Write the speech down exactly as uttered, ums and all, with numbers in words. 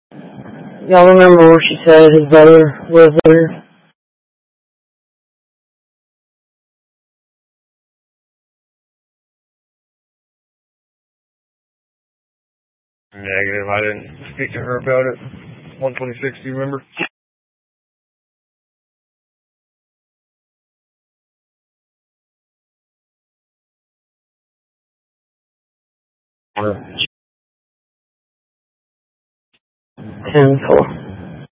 Y'all remember where she said his brother lives there? Negative. I didn't speak to her about it. one twenty-six, do you remember? ten four.